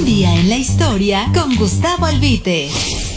día en la historia con Gustavo Albite.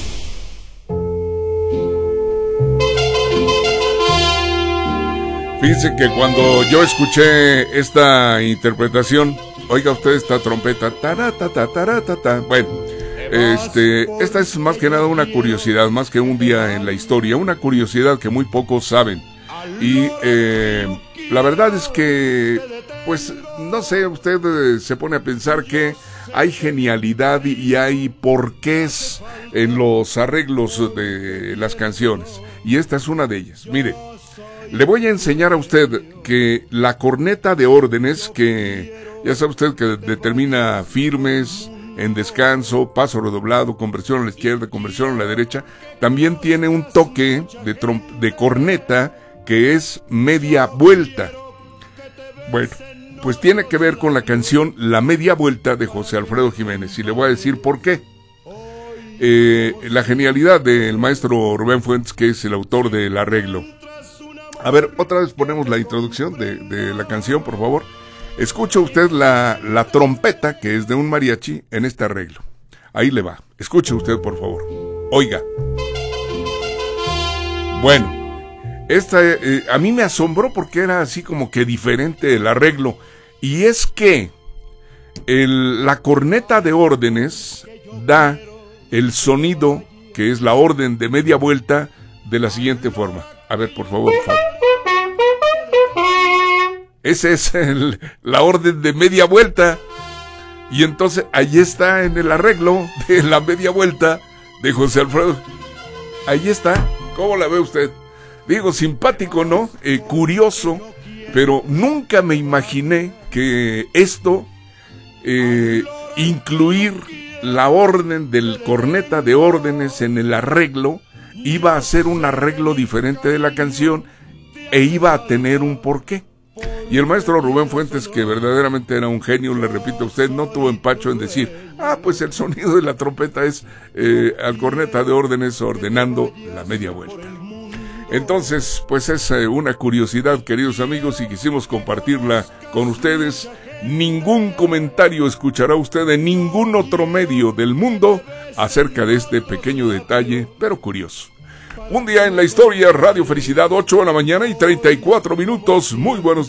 Fíjense que cuando yo escuché esta interpretación, oiga usted esta trompeta, bueno, esta es más que nada una curiosidad, más que un día en la historia, una curiosidad que muy pocos saben. Y la verdad es que, pues, no sé, usted se pone a pensar que hay genialidad y hay porqués en los arreglos de las canciones. Y esta es una de ellas. Mire, le voy a enseñar a usted que la corneta de órdenes, que ya sabe usted que determina firmes, en descanso, paso redoblado, conversión a la izquierda, conversión a la derecha, también tiene un toque de corneta que es media vuelta. Bueno, pues tiene que ver con la canción La Media Vuelta de José Alfredo Jiménez, y le voy a decir por qué. La genialidad del maestro Rubén Fuentes, que es el autor del arreglo. A ver, otra vez ponemos la introducción de la canción, por favor. Escucha usted la trompeta, que es de un mariachi, en este arreglo. Ahí le va. Escuche usted, por favor. Oiga. Bueno, esta a mí me asombró porque era así como que diferente el arreglo. Y es que la corneta de órdenes da el sonido, que es la orden de media vuelta, de la siguiente forma. A ver, por favor. Esa es la orden de media vuelta. Y entonces ahí está en el arreglo de la media vuelta de José Alfredo. Ahí está. ¿Cómo la ve usted? Digo, simpático, ¿no? Curioso. Pero nunca me imaginé que esto, incluir la orden del corneta de órdenes en el arreglo, iba a ser un arreglo diferente de la canción e iba a tener un porqué. Y el maestro Rubén Fuentes, que verdaderamente era un genio, le repito a usted, no tuvo empacho en decir, pues el sonido de la trompeta es al corneta de órdenes ordenando la media vuelta. Entonces, pues es una curiosidad, queridos amigos, y quisimos compartirla con ustedes. Ningún comentario escuchará usted en ningún otro medio del mundo acerca de este pequeño detalle, pero curioso. Un día en la historia, Radio Felicidad, 8 de la mañana y 34 minutos. Muy buenos días.